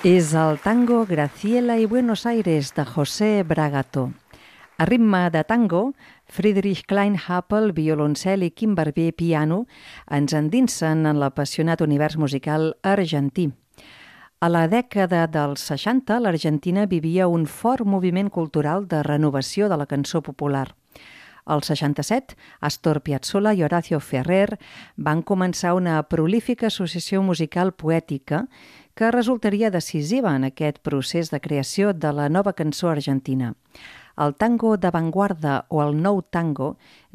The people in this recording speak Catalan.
És el tango Graciela y Buenos Aires de José Bragato. A ritme de tango, Friedrich Kleinhapel, violoncel i Quim Barber, piano, ens endinsen en l'apassionat univers musical argentí. A la dècada dels 60, l'Argentina vivia un fort moviment cultural de renovació de la cançó popular. Al 67, Astor Piazzolla i Horacio Ferrer van començar una prolífica associació musical poètica que resultaria decisiva en aquest procés de creació de la nova cançó argentina. El tango d'avantguarda o el nou tango